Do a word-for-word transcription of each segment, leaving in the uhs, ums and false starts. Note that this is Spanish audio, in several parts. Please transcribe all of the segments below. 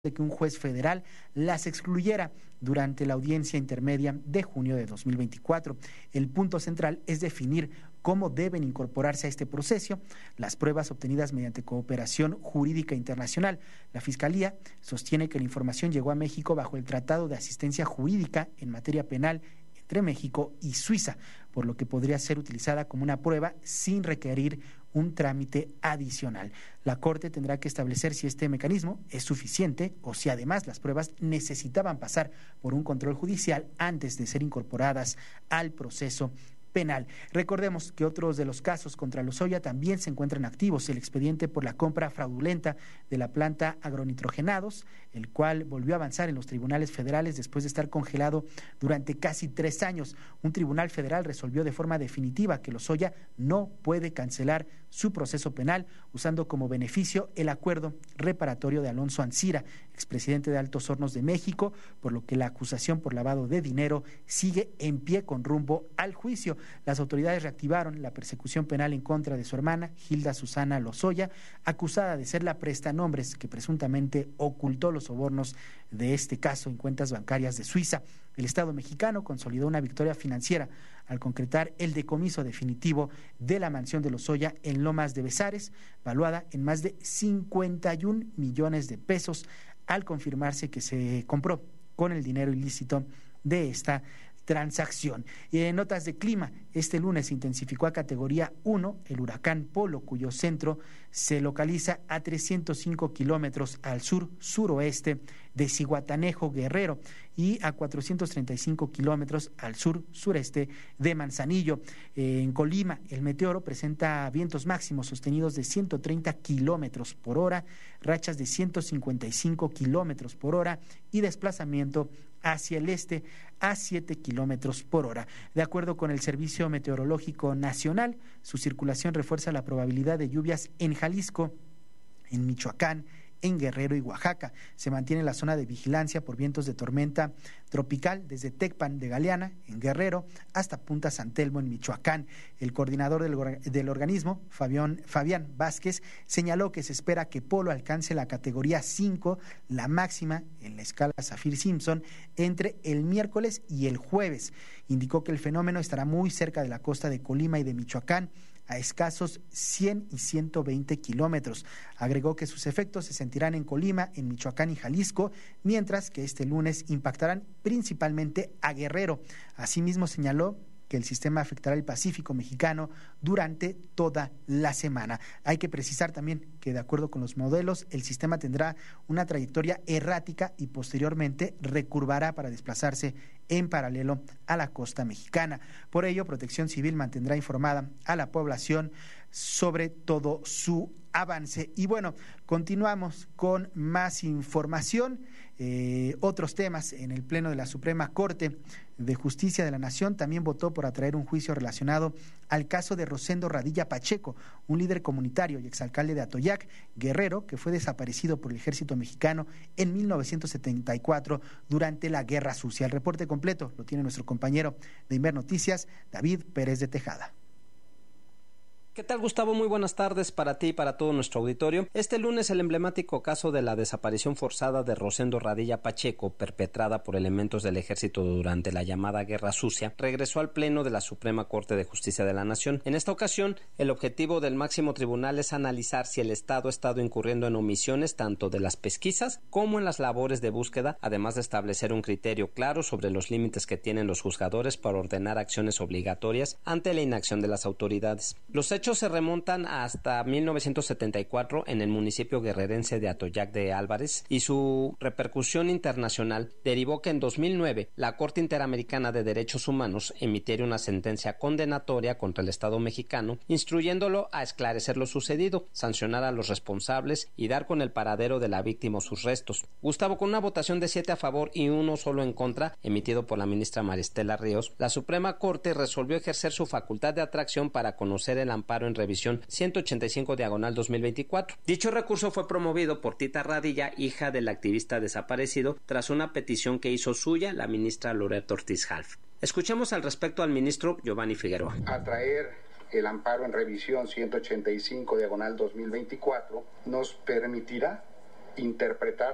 de que un juez federal las excluyera durante la audiencia intermedia de junio de dos mil veinticuatro. El punto central es definir cómo deben incorporarse a este proceso las pruebas obtenidas mediante cooperación jurídica internacional. La Fiscalía sostiene que la información llegó a México bajo el Tratado de Asistencia Jurídica en materia penal entre México y Suiza, por lo que podría ser utilizada como una prueba sin requerir un trámite adicional. La Corte tendrá que establecer si este mecanismo es suficiente o si además las pruebas necesitaban pasar por un control judicial antes de ser incorporadas al proceso penal. Recordemos que otros de los casos contra Lozoya también se encuentran activos. El expediente por la compra fraudulenta de la planta agronitrogenados, el cual volvió a avanzar en los tribunales federales después de estar congelado durante casi tres años. Un tribunal federal resolvió de forma definitiva que Lozoya no puede cancelar su proceso penal, usando como beneficio el acuerdo reparatorio de Alonso Ancira, expresidente de Altos Hornos de México, por lo que la acusación por lavado de dinero sigue en pie con rumbo al juicio. Las autoridades reactivaron la persecución penal en contra de su hermana, Hilda Susana Lozoya, acusada de ser la prestanombres que presuntamente ocultó los sobornos de este caso en cuentas bancarias de Suiza. El Estado mexicano consolidó una victoria financiera al concretar el decomiso definitivo de la mansión de Lozoya en Lomas de Bezares, valuada en más de cincuenta y un millones de pesos, al confirmarse que se compró con el dinero ilícito de esta transacción. Y en notas de clima, este lunes se intensificó a categoría uno el huracán Polo, cuyo centro se localiza a trescientos cinco kilómetros al sur-suroeste de Zihuatanejo, Guerrero, y a cuatrocientos treinta y cinco kilómetros al sur-sureste de Manzanillo. En Colima, el meteoro presenta vientos máximos sostenidos de ciento treinta kilómetros por hora, rachas de ciento cincuenta y cinco kilómetros por hora y desplazamiento hacia el este a siete kilómetros por hora. De acuerdo con el Servicio Meteorológico Nacional, su circulación refuerza la probabilidad de lluvias en Jalisco, en Michoacán, en Guerrero y Oaxaca. Se mantiene la zona de vigilancia por vientos de tormenta tropical desde Tecpan de Galeana, en Guerrero, hasta Punta San Telmo, en Michoacán. El coordinador del, del organismo, Fabián, Fabián Vázquez, señaló que se espera que Polo alcance la categoría cinco, la máxima en la escala Saffir-Simpson, entre el miércoles y el jueves. Indicó que el fenómeno estará muy cerca de la costa de Colima y de Michoacán, a escasos cien y ciento veinte kilómetros. Agregó que sus efectos se sentirán en Colima, en Michoacán y Jalisco, mientras que este lunes impactarán principalmente a Guerrero. Asimismo, señaló que el sistema afectará el Pacífico mexicano durante toda la semana. Hay que precisar también que, de acuerdo con los modelos, el sistema tendrá una trayectoria errática y posteriormente recurvará para desplazarse en paralelo a la costa mexicana. Por ello, Protección Civil mantendrá informada a la población sobre todo su avance. Y bueno, continuamos con más información. Eh, otros temas. En el Pleno de la Suprema Corte de Justicia de la Nación también votó por atraer un juicio relacionado al caso de Rosendo Radilla Pacheco, un líder comunitario y exalcalde de Atoyac, Guerrero, que fue desaparecido por el ejército mexicano en mil novecientos setenta y cuatro durante la Guerra Sucia. El reporte completo lo tiene nuestro compañero de Inver Noticias, David Pérez de Tejada. ¿Qué tal, Gustavo? Muy buenas tardes para ti y para todo nuestro auditorio. Este lunes el emblemático caso de la desaparición forzada de Rosendo Radilla Pacheco, perpetrada por elementos del ejército durante la llamada Guerra Sucia, regresó al Pleno de la Suprema Corte de Justicia de la Nación. En esta ocasión, el objetivo del máximo tribunal es analizar si el Estado ha estado incurriendo en omisiones tanto de las pesquisas como en las labores de búsqueda, además de establecer un criterio claro sobre los límites que tienen los juzgadores para ordenar acciones obligatorias ante la inacción de las autoridades. Los hechos se remontan hasta mil novecientos setenta y cuatro en el municipio guerrerense de Atoyac de Álvarez, y su repercusión internacional derivó que en dos mil nueve la Corte Interamericana de Derechos Humanos emitiera una sentencia condenatoria contra el Estado mexicano, instruyéndolo a esclarecer lo sucedido, sancionar a los responsables y dar con el paradero de la víctima o sus restos. Gustavo, con una votación de siete a favor y uno solo en contra, emitido por la ministra Maristela Ríos, la Suprema Corte resolvió ejercer su facultad de atracción para conocer el amparo en revisión ciento ochenta y cinco diagonal dos mil veinticuatro. Dicho recurso fue promovido por Tita Radilla, hija del activista desaparecido, tras una petición que hizo suya la ministra Loreto Ortiz Half. Escuchemos al respecto al ministro Giovanni Figueroa. Atraer el amparo en revisión ciento ochenta y cinco diagonal dos mil veinticuatro nos permitirá interpretar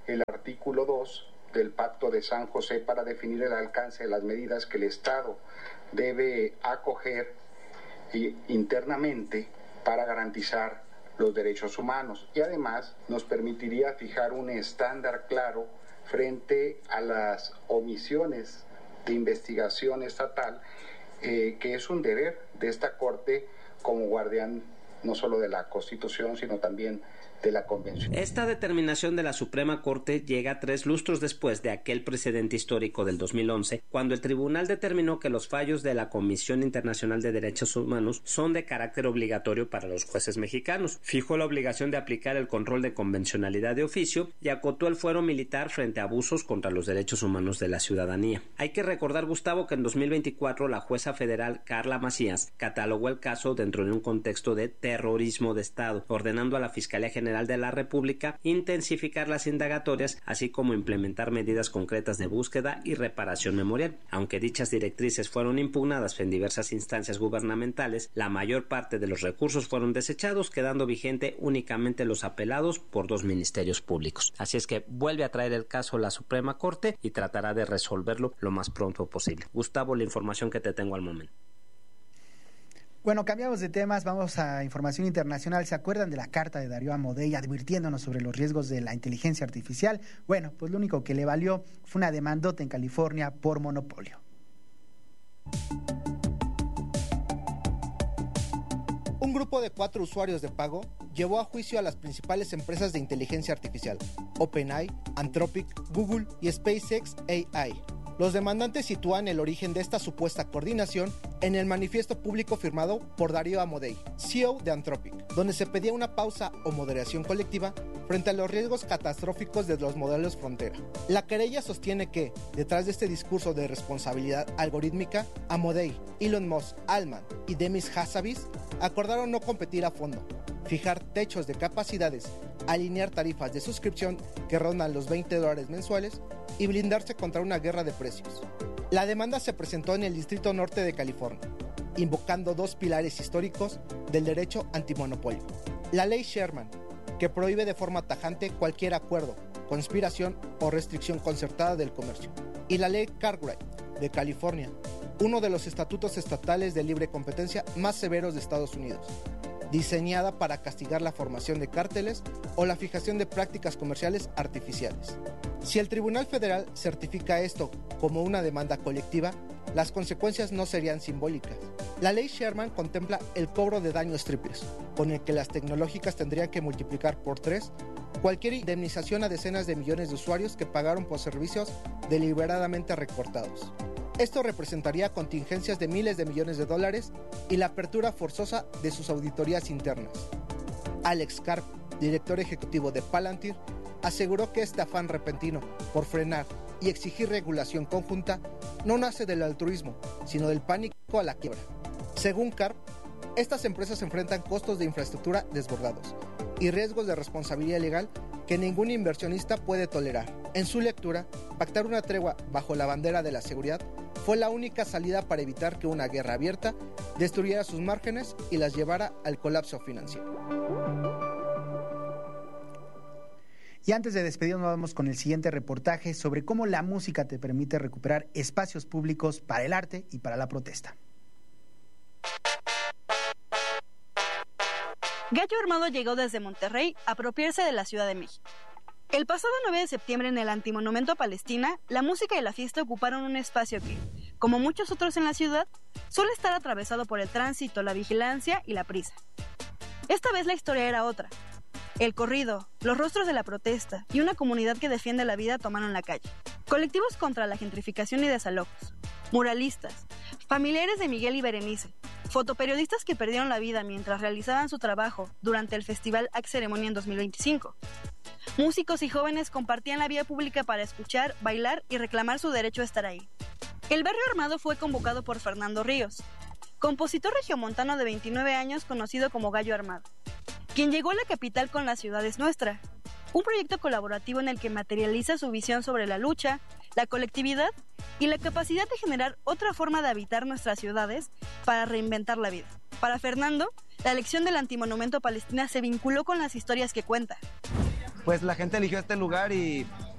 el artículo dos del Pacto de San José para definir el alcance de las medidas que el Estado debe acoger internamente para garantizar los derechos humanos, y además nos permitiría fijar un estándar claro frente a las omisiones de investigación estatal, eh, que es un deber de esta Corte como guardián no solo de la Constitución, sino también de la Convención. Esta determinación de la Suprema Corte llega tres lustros después de aquel precedente histórico del dos mil once, cuando el tribunal determinó que los fallos de la Comisión Internacional de Derechos Humanos son de carácter obligatorio para los jueces mexicanos. Fijó la obligación de aplicar el control de convencionalidad de oficio y acotó el fuero militar frente a abusos contra los derechos humanos de la ciudadanía. Hay que recordar, Gustavo, que en dos mil veinticuatro la jueza federal Carla Macías catalogó el caso dentro de un contexto de terrorismo de Estado, ordenando a la Fiscalía General de la República intensificar las indagatorias, así como implementar medidas concretas de búsqueda y reparación memorial. Aunque dichas directrices fueron impugnadas en diversas instancias gubernamentales, la mayor parte de los recursos fueron desechados, quedando vigente únicamente los apelados por dos ministerios públicos. Así es que vuelve a traer el caso a la Suprema Corte y tratará de resolverlo lo más pronto posible. Gustavo, la información que te tengo al momento. Bueno, cambiamos de temas, vamos a información internacional. ¿Se acuerdan de la carta de Darío Amodei advirtiéndonos sobre los riesgos de la inteligencia artificial? Bueno, pues lo único que le valió fue una demandota en California por monopolio. Un grupo de cuatro usuarios de pago llevó a juicio a las principales empresas de inteligencia artificial, OpenAI, Anthropic, Google y SpaceX A I. Los demandantes sitúan el origen de esta supuesta coordinación en el manifiesto público firmado por Darío Amodei, C E O de Anthropic, donde se pedía una pausa o moderación colectiva frente a los riesgos catastróficos de los modelos frontera. La querella sostiene que, detrás de este discurso de responsabilidad algorítmica, Amodei, Elon Musk, Altman y Demis Hassabis acordaron no competir a fondo, fijar techos de capacidades, alinear tarifas de suscripción que rondan los veinte dólares mensuales y blindarse contra una guerra de precios. La demanda se presentó en el Distrito Norte de California, invocando dos pilares históricos del derecho antimonopolio. La ley Sherman, que prohíbe de forma tajante cualquier acuerdo, conspiración o restricción concertada del comercio, y la ley Cartwright de California, uno de los estatutos estatales de libre competencia más severos de Estados Unidos, diseñada para castigar la formación de cárteles o la fijación de prácticas comerciales artificiales. Si el Tribunal Federal certifica esto como una demanda colectiva, las consecuencias no serían simbólicas. La ley Sherman contempla el cobro de daños triples, con el que las tecnológicas tendrían que multiplicar por tres cualquier indemnización a decenas de millones de usuarios que pagaron por servicios deliberadamente recortados. Esto representaría contingencias de miles de millones de dólares y la apertura forzosa de sus auditorías internas. Alex Karp, director ejecutivo de Palantir, aseguró que este afán repentino por frenar y exigir regulación conjunta no nace del altruismo, sino del pánico a la quiebra. Según Karp, estas empresas enfrentan costos de infraestructura desbordados y riesgos de responsabilidad legal que ningún inversionista puede tolerar. En su lectura, pactar una tregua bajo la bandera de la seguridad fue la única salida para evitar que una guerra abierta destruyera sus márgenes y las llevara al colapso financiero. Y antes de despedirnos, vamos con el siguiente reportaje sobre cómo la música te permite recuperar espacios públicos para el arte y para la protesta. Gallo Armado llegó desde Monterrey a apropiarse de la Ciudad de México. El pasado nueve de septiembre en el Antimonumento a Palestina, la música y la fiesta ocuparon un espacio que, como muchos otros en la ciudad, suele estar atravesado por el tránsito, la vigilancia y la prisa. Esta vez la historia era otra. El corrido, los rostros de la protesta y una comunidad que defiende la vida tomaron la calle. Colectivos contra la gentrificación y desalojos, muralistas, familiares de Miguel y Berenice, fotoperiodistas que perdieron la vida mientras realizaban su trabajo durante el Festival Act Ceremonia en dos mil veinticinco. Músicos y jóvenes compartían la vía pública para escuchar, bailar y reclamar su derecho a estar ahí. El barrio armado fue convocado por Fernando Ríos, compositor regiomontano de veintinueve años conocido como Gallo Armado, quien llegó a la capital con La Ciudad es Nuestra, un proyecto colaborativo en el que materializa su visión sobre la lucha, la colectividad y la capacidad de generar otra forma de habitar nuestras ciudades para reinventar la vida. Para Fernando, la elección del Antimonumento a Palestina se vinculó con las historias que cuenta. Pues la gente eligió este lugar y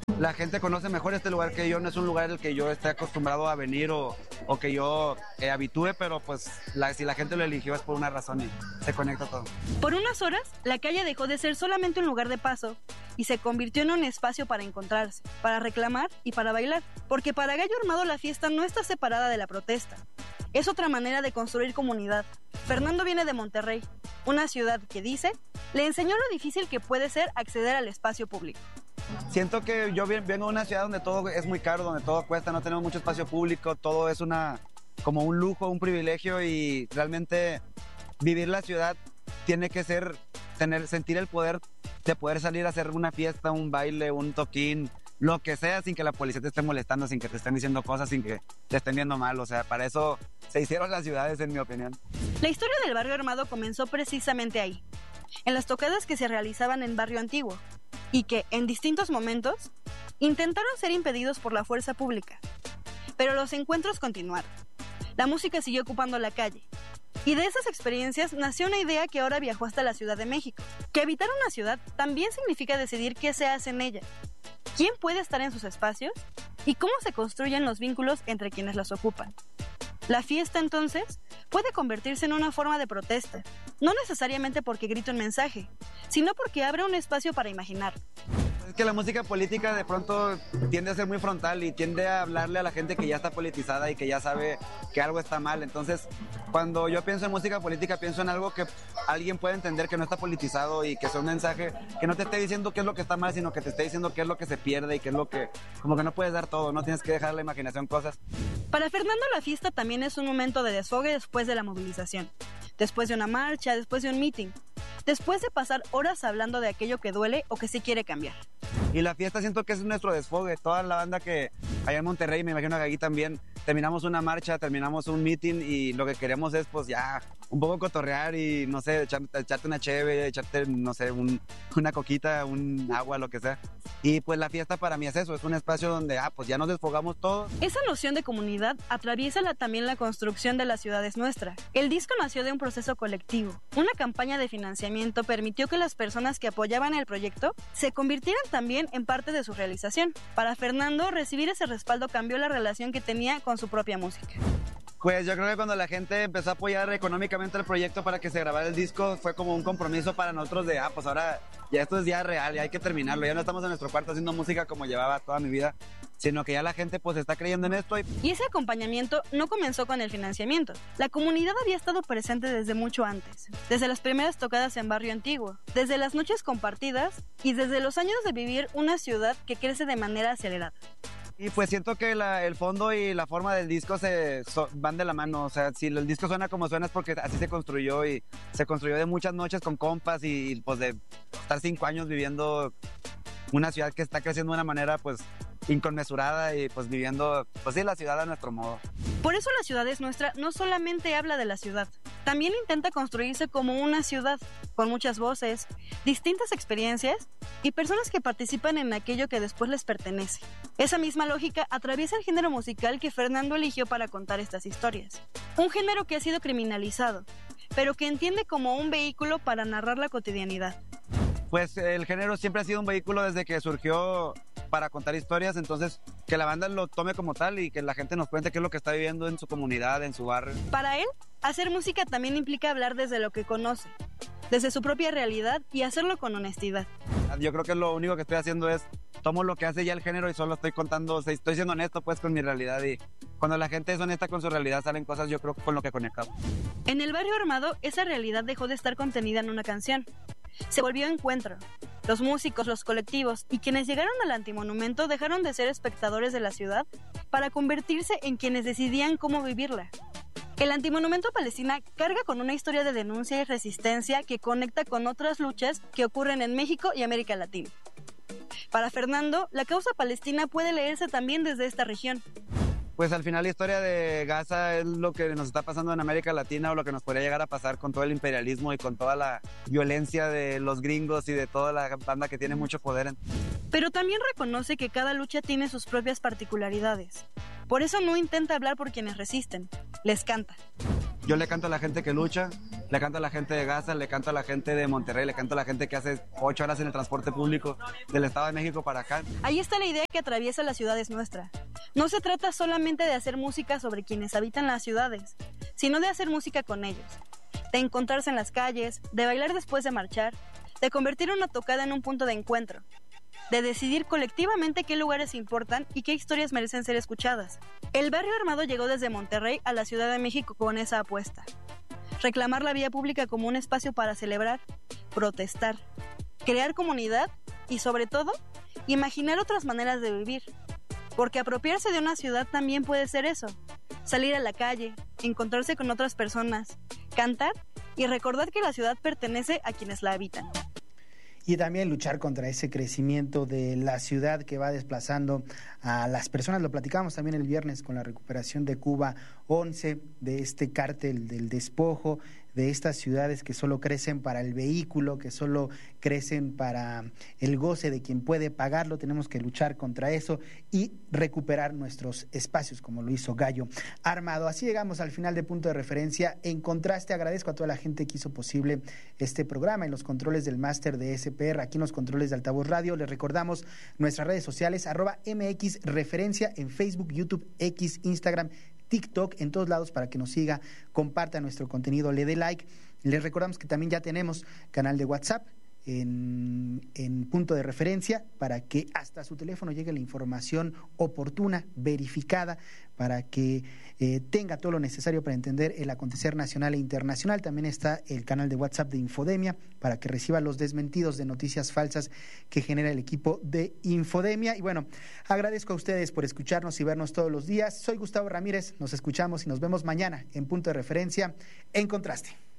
La gente conoce mejor este lugar que yo, no es un lugar al que yo esté acostumbrado a venir o, o que yo eh, habitúe, pero pues la, si la gente lo eligió es por una razón y se conecta todo. Por unas horas, la calle dejó de ser solamente un lugar de paso y se convirtió en un espacio para encontrarse, para reclamar y para bailar, porque para Gallo Armado la fiesta no está separada de la protesta. Es otra manera de construir comunidad. Fernando viene de Monterrey, una ciudad que dice, le enseñó lo difícil que puede ser acceder al espacio público. Siento que yo vengo de una ciudad donde todo es muy caro, donde todo cuesta, no tenemos mucho espacio público, todo es una como un lujo, un privilegio y realmente vivir la ciudad tiene que ser, tener, sentir el poder de poder salir a hacer una fiesta, un baile, un toquín, lo que sea sin que la policía te esté molestando, sin que te estén diciendo cosas, sin que te estén viendo mal, o sea, para eso se hicieron las ciudades en mi opinión. La historia del Barrio Armado comenzó precisamente ahí, en las tocadas que se realizaban en Barrio Antiguo y que, en distintos momentos, intentaron ser impedidos por la fuerza pública. Pero los encuentros continuaron. La música siguió ocupando la calle. Y de esas experiencias nació una idea que ahora viajó hasta la Ciudad de México. Que habitar una ciudad también significa decidir qué se hace en ella, quién puede estar en sus espacios y cómo se construyen los vínculos entre quienes las ocupan. La fiesta, entonces, puede convertirse en una forma de protesta, no necesariamente porque grite un mensaje, sino porque abre un espacio para imaginar. Es que la música política de pronto tiende a ser muy frontal y tiende a hablarle a la gente que ya está politizada y que ya sabe que algo está mal. Entonces, cuando yo pienso en música política, pienso en algo que alguien puede entender que no está politizado y que sea un mensaje que no te esté diciendo qué es lo que está mal, sino que te esté diciendo qué es lo que se pierde y qué es lo que, como que no puedes dar todo, no tienes que dejar a la imaginación cosas. Para Fernando, la fiesta también es un momento de desfogue después de la movilización, después de una marcha, después de un meeting, después de pasar horas hablando de aquello que duele o que sí quiere cambiar. Y la fiesta siento que es nuestro desfogue, toda la banda que allá en Monterrey, me imagino que aquí también, terminamos una marcha, terminamos un meeting y lo que queremos es pues ya un poco cotorrear y no sé, echar, echarte una cheve, echarte no sé, un, una coquita, un agua, lo que sea. Y pues la fiesta para mí es eso, es un espacio donde ah, pues ya nos desfogamos todos. Esa noción de comunidad atraviesa la, también la construcción de Las Ciudades Nuestra. El disco nació de un proceso colectivo. Una campaña de financiamiento permitió que las personas que apoyaban el proyecto se convirtieran también en parte de su realización. Para Fernando, recibir ese respaldo cambió la relación que tenía con su propia música. Pues yo creo que cuando la gente empezó a apoyar económicamente el proyecto para que se grabara el disco, fue como un compromiso para nosotros de, ah, pues ahora ya esto es ya real, ya hay que terminarlo, ya no estamos en nuestro cuarto haciendo música como llevaba toda mi vida, sino que ya la gente pues está creyendo en esto. Y, y ese acompañamiento no comenzó con el financiamiento. La comunidad había estado presente desde mucho antes, desde las primeras tocadas en Barrio Antiguo, desde las noches compartidas y desde los años de vivir una ciudad que crece de manera acelerada. Y pues siento que la, el fondo y la forma del disco se so, van de la mano, o sea, si el disco suena como suena es porque así se construyó y se construyó de muchas noches con compas y, y pues de estar cinco años viviendo una ciudad que está creciendo de una manera pues inconmensurada y pues viviendo, pues sí, la ciudad a nuestro modo. Por eso La Ciudad es Nuestra no solamente habla de la ciudad, también intenta construirse como una ciudad, con muchas voces, distintas experiencias y personas que participan en aquello que después les pertenece. Esa misma lógica atraviesa el género musical que Fernando eligió para contar estas historias. Un género que ha sido criminalizado, pero que entiende como un vehículo para narrar la cotidianidad. Pues el género siempre ha sido un vehículo desde que surgió para contar historias, entonces que la banda lo tome como tal y que la gente nos cuente qué es lo que está viviendo en su comunidad, en su barrio. Para él, hacer música también implica hablar desde lo que conoce, desde su propia realidad y hacerlo con honestidad. Yo creo que lo único que estoy haciendo es tomo lo que hace ya el género y solo estoy contando, o sea, estoy siendo honesto pues con mi realidad y cuando la gente es honesta con su realidad salen cosas yo creo con lo que conectamos. En el Barrio Armado, esa realidad dejó de estar contenida en una canción. Se volvió encuentro. Los músicos, los colectivos y quienes llegaron al antimonumento dejaron de ser espectadores de la ciudad para convertirse en quienes decidían cómo vivirla. El antimonumento a Palestina carga con una historia de denuncia y resistencia que conecta con otras luchas que ocurren en México y América Latina. Para Fernando, la causa palestina puede leerse también desde esta región. Pues al final la historia de Gaza es lo que nos está pasando en América Latina o lo que nos podría llegar a pasar con todo el imperialismo y con toda la violencia de los gringos y de toda la banda que tiene mucho poder. Pero también reconoce que cada lucha tiene sus propias particularidades. Por eso no intenta hablar por quienes resisten, les canta. Yo le canto a la gente que lucha, le canto a la gente de Gaza, le canto a la gente de Monterrey, le canto a la gente que hace ocho horas en el transporte público del Estado de México para acá. Ahí está la idea que atraviesa las ciudades nuestra. No se trata solamente de hacer música sobre quienes habitan las ciudades, sino de hacer música con ellos, de encontrarse en las calles, de bailar después de marchar, de convertir una tocada en un punto de encuentro, de decidir colectivamente qué lugares importan y qué historias merecen ser escuchadas. El Barrio Armado llegó desde Monterrey a la Ciudad de México con esa apuesta. Reclamar la vía pública como un espacio para celebrar, protestar, crear comunidad y, sobre todo, imaginar otras maneras de vivir. Porque apropiarse de una ciudad también puede ser eso. Salir a la calle, encontrarse con otras personas, cantar y recordar que la ciudad pertenece a quienes la habitan. Y también luchar contra ese crecimiento de la ciudad que va desplazando a las personas. Lo platicamos también el viernes con la recuperación de Cuba once, de este cártel del despojo, de estas ciudades que solo crecen para el vehículo, que solo crecen para el goce de quien puede pagarlo. Tenemos que luchar contra eso y recuperar nuestros espacios, como lo hizo Gallo Armado. Así llegamos al final de Punto de Referencia. En contraste, agradezco a toda la gente que hizo posible este programa, en los controles del máster de S P R, aquí en los controles de Altavoz Radio. Les recordamos nuestras redes sociales, arroba M X Referencia en Facebook, YouTube, X, Instagram, TikTok, en todos lados, para que nos siga, comparta nuestro contenido, le dé like. Les recordamos que también ya tenemos canal de WhatsApp en, en Punto de Referencia, para que hasta su teléfono llegue la información oportuna, verificada, para que eh, tenga todo lo necesario para entender el acontecer nacional e internacional. También está el canal de WhatsApp de Infodemia, para que reciba los desmentidos de noticias falsas que genera el equipo de Infodemia. Y bueno, agradezco a ustedes por escucharnos y vernos todos los días. Soy Gustavo Ramírez, nos escuchamos y nos vemos mañana en Punto de Referencia, en Contraste.